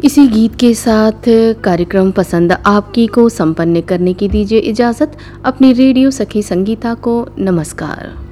इसी गीत के साथ कार्यक्रम पसंद आपकी को संपन्न करने की दीजिए इजाज़त। अपनी रेडियो सखी संगीता को नमस्कार।